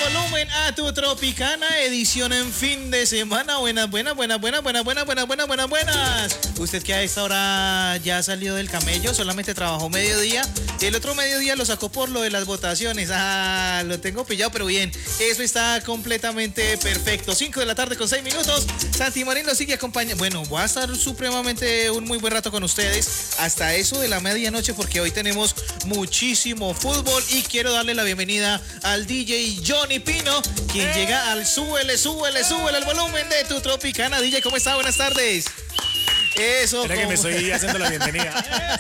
volumen a tu Tropicana, edición en fin de semana. Buenas. Usted que a esta hora ya ha salido del camello, solamente trabajó mediodía. El otro mediodía lo sacó por lo de las votaciones. Lo tengo pillado, pero bien. Eso está completamente perfecto. 5 de la tarde con 6 minutos. Santi Marín nos sigue acompañando. Bueno, voy a estar supremamente un muy buen rato con ustedes hasta eso de la medianoche, porque hoy tenemos muchísimo fútbol y quiero darle la bienvenida al DJ Johnny Pino, quien llega al súbele el volumen de tu Tropicana. DJ, ¿cómo está? Buenas tardes. Eso. Espera que me estoy haciendo la bienvenida.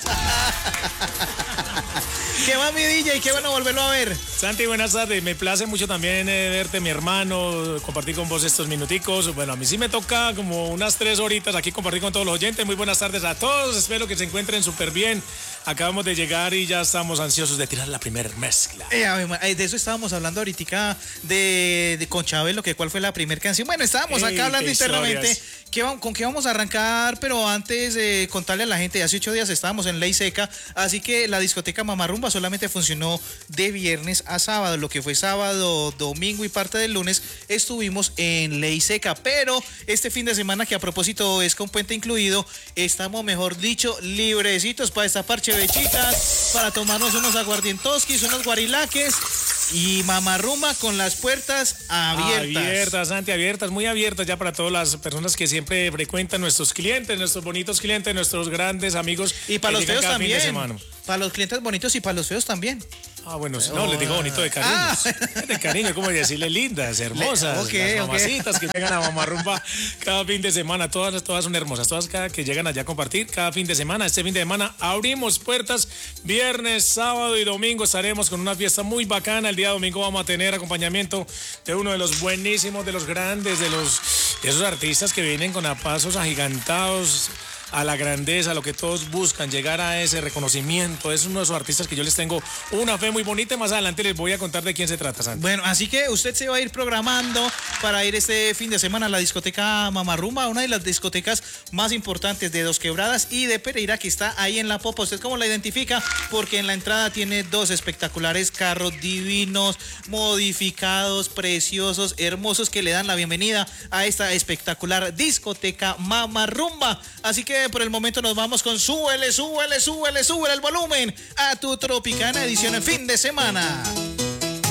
¿Qué va, mi DJ? Qué bueno volverlo a ver. Santi, buenas tardes. Me place mucho también verte, mi hermano, compartir con vos estos minuticos. Bueno, a mí sí me toca como unas 3 horitas aquí compartir con todos los oyentes. Muy buenas tardes a todos. Espero que se encuentren súper bien. Acabamos de llegar y ya estamos ansiosos de tirar la primera mezcla. De eso estábamos hablando ahorita con Chabelo, que cuál fue la primera canción. Bueno, estábamos acá hablando internamente. ¿Con qué vamos a arrancar? Pero antes de contarle a la gente, hace 8 días estábamos en Ley Seca, así que la discoteca Mamarrumba solamente funcionó de viernes a sábado. Lo que fue sábado, domingo y parte del lunes estuvimos en Ley Seca. Pero este fin de semana, que a propósito es con puente incluido, estamos, mejor dicho, librecitos para destapar chevechitas, para tomarnos unos aguardientoskis, unos guarilaques y Mamarrumba con las puertas abiertas. Abiertas, Santi, abiertas, muy abiertas ya para todas las personas que siempre frecuentan, nuestros clientes, nuestros bonitos clientes, nuestros grandes amigos. Y para los feos también. Para los clientes bonitos y para los feos también. Bueno, no, les digo bonito de cariño. De cariño, como decirle lindas, hermosas. Las mamacitas que llegan a Mamarrumba cada fin de semana. Todas son hermosas. Todas que llegan allá a compartir cada fin de semana. Este fin de semana abrimos puertas. Viernes, sábado y domingo estaremos con una fiesta muy bacana. El día domingo vamos a tener acompañamiento de uno de los buenísimos, de los grandes, de esos artistas que vienen con pasos agigantados a la grandeza, lo que todos buscan, llegar a ese reconocimiento. Es uno de esos artistas que yo les tengo una fe muy bonita. Más adelante les voy a contar de quién se trata, Santi. Bueno, así que usted se va a ir programando para ir este fin de semana a la discoteca Mamarrumba, una de las discotecas más importantes de Dos Quebradas y de Pereira, que está ahí en La Popa. ¿Usted cómo la identifica? Porque en la entrada tiene 2 espectaculares carros divinos, modificados, preciosos, hermosos, que le dan la bienvenida a esta espectacular discoteca Mamarrumba. Así que por el momento nos vamos con súbele el volumen a tu Tropicana, edición en fin de semana.